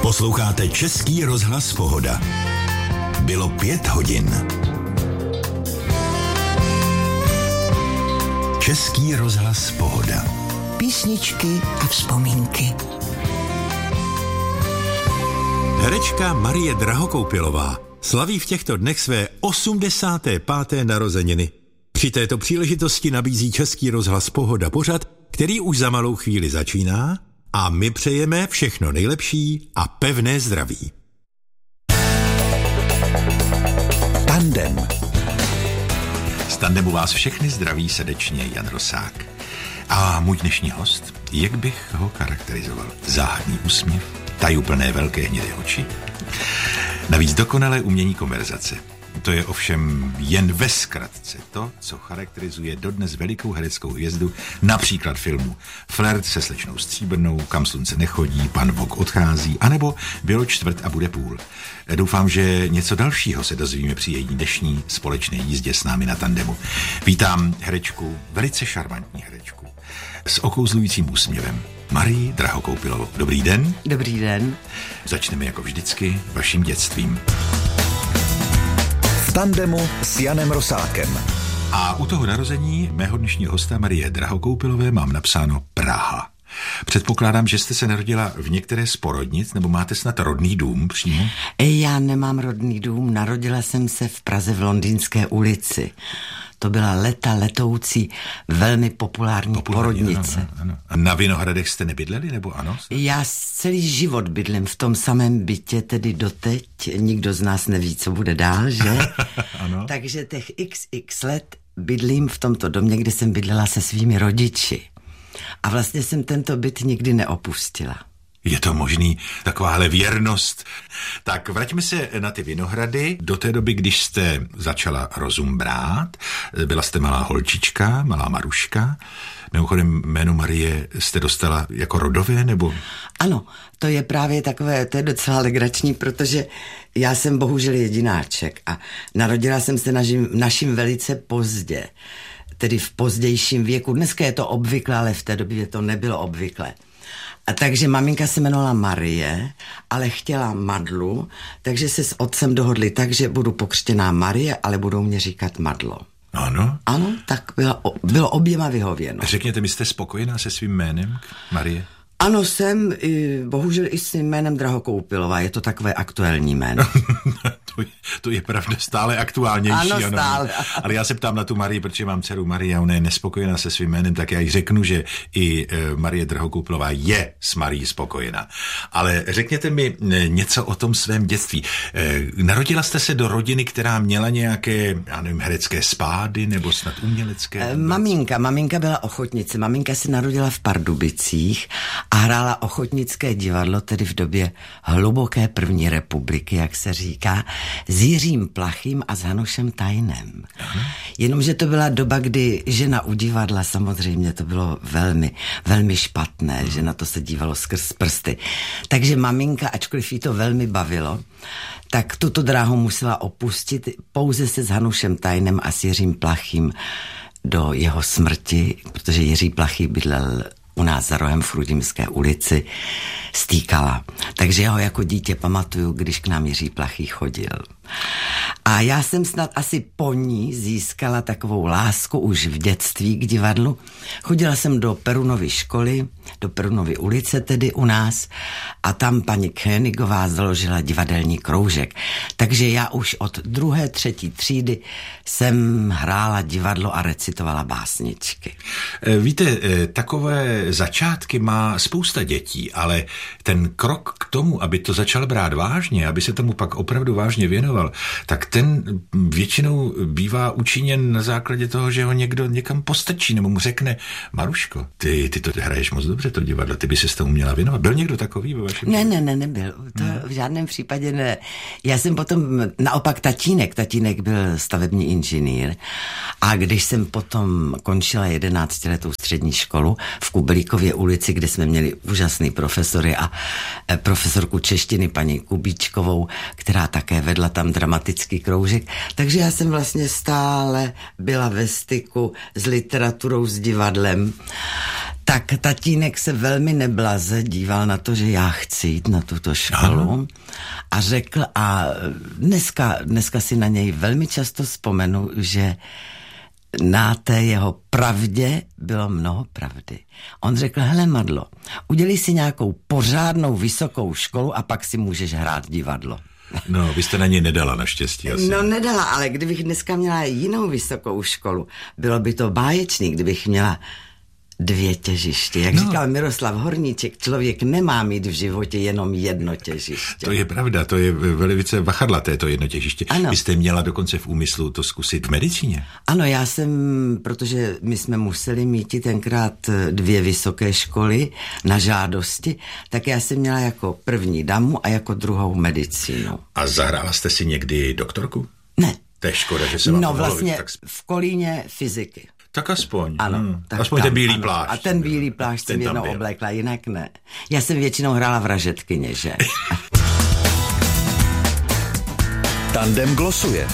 Posloucháte Český rozhlas Pohoda. Bylo 5 hodin. Český rozhlas Pohoda. Písničky a vzpomínky. Herečka Marie Drahokoupilová slaví v těchto dnech své 85. narozeniny. Při této příležitosti nabízí Český rozhlas Pohoda pořad, který už za malou chvíli začíná, a my přejeme všechno nejlepší a pevné zdraví. Tandem. Z Tandemu vás všechny zdraví srdečně Jan Rosák. A můj dnešní host, jak bych ho charakterizoval? Záhadný úsměv, tajuplné velké hnědé oči. Navíc dokonalé umění konverzace. To je ovšem jen ve zkratce to, co charakterizuje dodnes velikou hereckou hvězdu, například filmu Flirt se slečnou Stříbrnou, Kam slunce nechodí, Pan Vok odchází, anebo Bylo čtvrt a bude půl. Doufám, že něco dalšího se dozvíme při její dnešní společné jízdě s námi na Tandemu. Vítám herečku, velice šarmantní herečku, s okouzlujícím úsměvem, Marii Drahokoupilovou. Dobrý den. Dobrý den. Začneme jako vždycky vaším dětstvím. V Tandemu s Janem Rosákem. A u toho narození mého dnešního hosta Marie Drahokoupilové mám napsáno Praha. Předpokládám, že jste se narodila v některé z porodnic, nebo máte snad rodný dům přímo? Já nemám rodný dům, narodila jsem se v Praze v Londýnské ulici. To byla letoucí, velmi populární porodnice. Ano. A na Vinohradech jste nebydleli, nebo ano? Já celý život bydlím v tom samém bytě, tedy doteď. Nikdo z nás neví, co bude dál, že? Ano. Takže těch xx let bydlím v tomto domě, kde jsem bydlela se svými rodiči. A vlastně jsem tento byt nikdy neopustila. Je to možný, takováhle věrnost. Tak vraťme se na ty Vinohrady. Do té doby, když jste začala rozum brát, byla jste malá holčička, malá Maruška. Mimochodem jméno Marie jste dostala jako rodové, nebo? Ano, to je právě takové, to je docela legrační, protože já jsem bohužel jedináček a narodila jsem se naším velice pozdě, tedy v pozdějším věku. Dneska je to obvyklé, ale v té době to nebylo obvyklé. A takže maminka se jmenovala Marie, ale chtěla Madlu, takže se s otcem dohodli tak, že budu pokřtěná Marie, ale budou mě říkat Madlo. Ano? Ano, tak bylo oběma vyhověno. Řekněte mi, jste spokojená se svým jménem, Marie? Ano, jsem bohužel i s tím jménem Drahokoupilová, je to takové aktuální jméno. To je pravda, stále aktuálnější. Ano, stále. Ale já se ptám na tu Marii, protože mám dceru Marie a ona je nespokojená se svým jménem, tak já jí řeknu, že i Marie Drahokoupilová je s Marií spokojená. Ale řekněte mi něco o tom svém dětství. Narodila jste se do rodiny, která měla nějaké, já nevím, herecké spády nebo snad umělecké? Maminka byla ochotnice. Maminka se narodila v Pardubicích a hrála ochotnické divadlo, tedy v době hluboké první republiky, jak se říká, s Jiřím Plachým a s Hanušem Tajnem. Jenomže to byla doba, kdy žena u divadla, samozřejmě to bylo velmi, velmi špatné, že na to se dívalo skrz prsty. Takže maminka, ačkoliv jí to velmi bavilo, tak tuto dráhu musela opustit, pouze se s Hanušem Tajnem a s Jiřím Plachým do jeho smrti, protože Jiří Plachý bydlel u nás za rohem v Chrudimské ulici, stýkala. Takže já ho jako dítě pamatuju, když k nám Jiří Plachý chodil. A já jsem snad asi po ní získala takovou lásku už v dětství k divadlu. Chodila jsem do Perunovy školy, do Perunovy ulice tedy u nás, a tam paní Königová založila divadelní kroužek. Takže já už od 2., 3. třídy jsem hrála divadlo a recitovala básničky. Víte, takové začátky má spousta dětí, ale ten krok k tomu, aby to začal brát vážně, aby se tomu pak opravdu vážně věnoval, tak ten většinou bývá učiněn na základě toho, že ho někdo někam postrčí nebo mu řekne: Maruško, ty to hraješ moc dobře, to divadlo, ty by se s tomu měla věnovat. Byl někdo takový ve vašem? Ne, nebyl. To v žádném případě ne. Já jsem potom, naopak tatínek byl stavební inženýr, a když jsem potom končila 11letou střední školu v Kubelíkově ulici, kde jsme měli úžasný profesory a profesorku češtiny paní Kubíčkovou, která také vedla tam dramatický kroužek, takže já jsem vlastně stále byla ve styku s literaturou, s divadlem. tak tatínek se velmi neblaze díval na to, že já chci jít na tuto školu. Aha. A řekl, a dneska si na něj velmi často vzpomenu, že na té jeho pravdě bylo mnoho pravdy. On řekl, hele Madlo, udělej si nějakou pořádnou vysokou školu a pak si můžeš hrát divadlo. No, vy jste na něj nedala naštěstí asi. No nedala, ale kdybych dneska měla jinou vysokou školu, bylo by to báječný, kdybych měla 2 těžiště. Jak říkal Miroslav Horníček, člověk nemá mít v životě jenom jedno těžiště. To je pravda, to je velice vachadlaté to jedno těžiště. Ano. Vy jste měla dokonce v úmyslu to zkusit v medicíně? Ano, já jsem, protože my jsme museli mít tenkrát 2 vysoké školy na žádosti, tak já jsem měla jako první damu a jako druhou medicínu. A zahrála jste si někdy doktorku? Ne. To je škoda, že se vám vlastně v Kolíně fyziky. Tak aspoň. Ano. Tak aspoň ten bílý plášť. A ten bílý plášť jsem jednou oblékla, jinak ne. Já jsem většinou hrála vražetkyně, že? Tandem glosuje.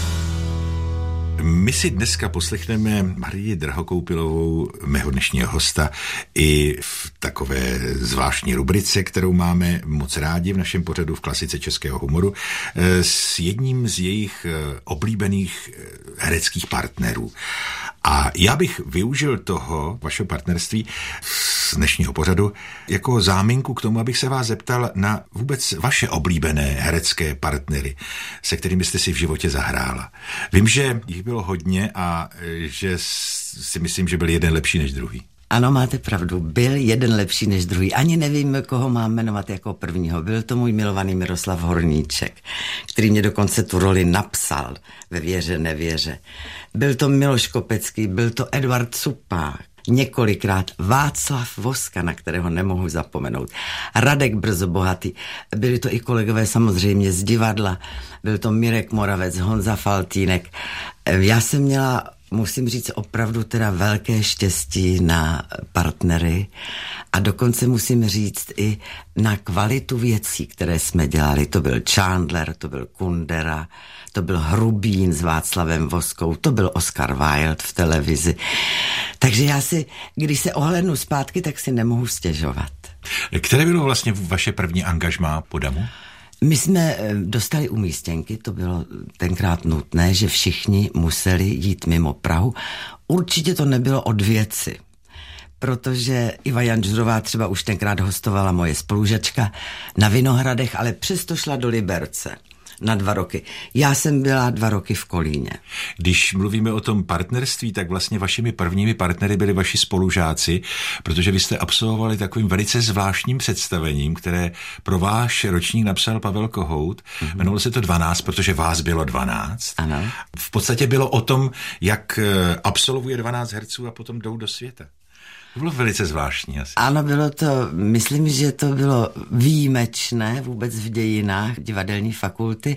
My si dneska poslechneme Marii Drahokoupilovou, mého dnešního hosta, i v takové zvláštní rubrice, kterou máme moc rádi v našem pořadu v klasice českého humoru, s jedním z jejich oblíbených hereckých partnerů. A já bych využil toho vašeho partnerství z dnešního pořadu jako záminku k tomu, abych se vás zeptal na vůbec vaše oblíbené herecké partnery, se kterými jste si v životě zahrála. Vím, že jich bylo hodně a že si myslím, že byl jeden lepší než druhý. Ano, máte pravdu, byl jeden lepší než druhý. Ani nevím, koho mám jmenovat jako prvního. Byl to můj milovaný Miroslav Horníček, který mě dokonce tu roli napsal ve Věře, nevěře. Byl to Miloš Kopecký, byl to Edvard Supák, několikrát Václav Voska, na kterého nemohu zapomenout, Radek Brzobohatý, byli to i kolegové samozřejmě z divadla, byl to Mirek Moravec, Honza Faltýnek. Já jsem měla, musím říct, opravdu teda velké štěstí na partnery a dokonce musím říct i na kvalitu věcí, které jsme dělali. To byl Chandler, to byl Kundera, to byl Hrubín s Václavem Voskou, to byl Oscar Wilde v televizi. Takže já si, když se ohlédnu zpátky, tak si nemohu stěžovat. Které bylo vlastně vaše první angažmá po Damu? My jsme dostali umístěnky, to bylo tenkrát nutné, že všichni museli jít mimo Prahu. Určitě to nebylo od věci, protože Iva Janžurová třeba už tenkrát hostovala, moje spolužačka, na Vinohradech, ale přesto šla do Liberce na 2 roky. Já jsem byla 2 roky v Kolíně. Když mluvíme o tom partnerství, tak vlastně vašimi prvními partnery byli vaši spolužáci, protože vy jste absolvovali takovým velice zvláštním představením, které pro váš ročník napsal Pavel Kohout. Jmenovalo se to 12, protože vás bylo 12. Ano. V podstatě bylo o tom, jak absolvuje 12 herců a potom jdou do světa. To bylo velice zvláštní asi. Ano, bylo to, myslím, že to bylo výjimečné vůbec v dějinách divadelní fakulty.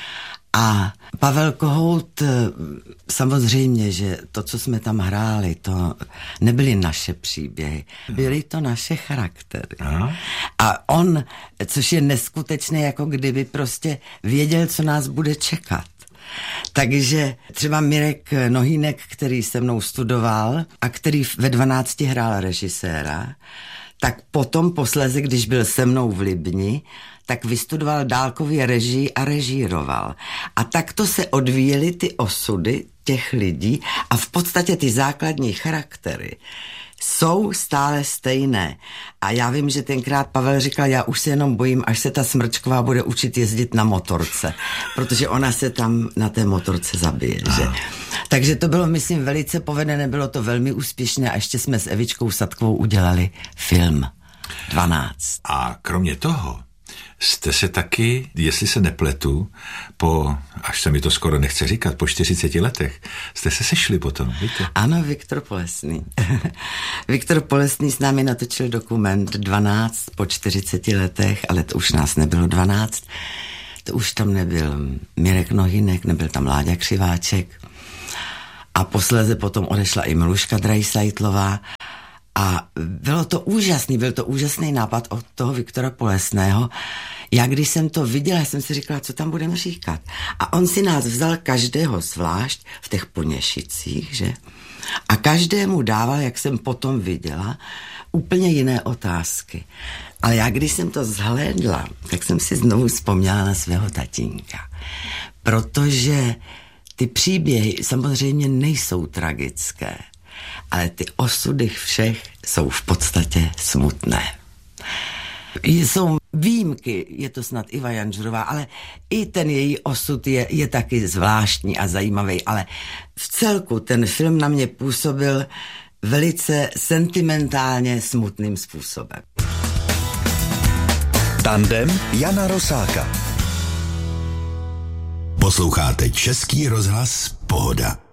A Pavel Kohout, samozřejmě, že to, co jsme tam hráli, to nebyly naše příběhy, byly to naše charaktery. Aha. A on, což je neskutečné, jako kdyby prostě věděl, co nás bude čekat. Takže třeba Mirek Nohýnek, který se mnou studoval a který ve 12 hrál režiséra, tak potom posléze, když byl se mnou v Libni, tak vystudoval dálkově režii a režíroval. A takto se odvíjely ty osudy těch lidí a v podstatě ty základní charaktery jsou stále stejné. A já vím, že tenkrát Pavel říkal, já už se jenom bojím, až se ta Smrčková bude učit jezdit na motorce, protože ona se tam na té motorce zabije, že? Takže to bylo, myslím, velice povedené, bylo to velmi úspěšné a ještě jsme s Evičkou Sadkovou udělali film 12. A kromě toho jste se taky, jestli se nepletu, až se mi to skoro nechce říkat, po 40 letech, jste se sešli potom, víte? Ano, Viktor Polesný. Viktor Polesný s námi natočil dokument 12 po 40 letech, ale to už nás nebylo 12. To už tam nebyl Mirek Nohýnek, nebyl tam Láďa Křiváček. A posléze potom odešla i Miluška Drajsajtlová. A byl to úžasný nápad od toho Viktora Polesného. Já když jsem to viděla, jsem si říkala, co tam budeme říkat. A on si nás vzal každého zvlášť v těch Poněšicích, že? A každému dával, jak jsem potom viděla, úplně jiné otázky. Ale já, když jsem to zhlédla, tak jsem si znovu vzpomněla na svého tatínka. Protože ty příběhy samozřejmě nejsou tragické, ale ty osudy všech jsou v podstatě smutné. Jsou výjimky, je to snad Iva Janžurová, ale i ten její osud je taky zvláštní a zajímavý, ale v celku ten film na mě působil velice sentimentálně smutným způsobem. Tandem Jana Rosáka. Posloucháte Český rozhlas Pohoda.